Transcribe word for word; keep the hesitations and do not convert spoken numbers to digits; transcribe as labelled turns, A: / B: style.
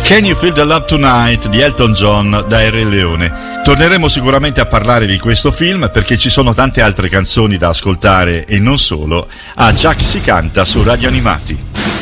A: Can You Feel the Love Tonight di Elton John da Re Leone. Torneremo sicuramente a parlare di questo film perché ci sono tante altre canzoni da ascoltare e non solo a Jack si canta su Radio Animati.